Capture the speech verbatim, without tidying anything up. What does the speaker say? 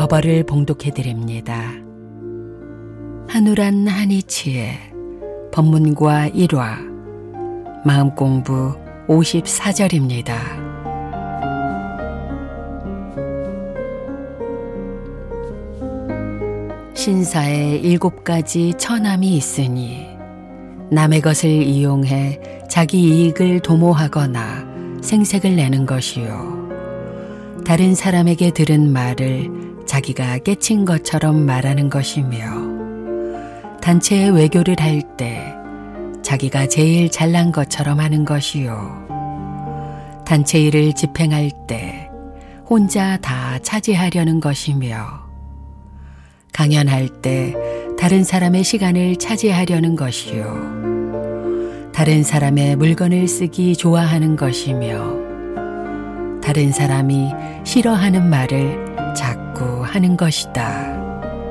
법어를 봉독해드립니다. 한우란 한이치의 법문과 일화 마음공부 오십사 절입니다. 신사에 일곱 가지 처남이 있으니 남의 것을 이용해 자기 이익을 도모하거나 생색을 내는 것이요, 다른 사람에게 들은 말을 자기가 깨친 것처럼 말하는 것이며, 단체의 외교를 할 때 자기가 제일 잘난 것처럼 하는 것이요, 단체 일을 집행할 때 혼자 다 차지하려는 것이며, 강연할 때 다른 사람의 시간을 차지하려는 것이요, 다른 사람의 물건을 쓰기 좋아하는 것이며, 다른 사람이 싫어하는 말을 자꾸 하는 것이다.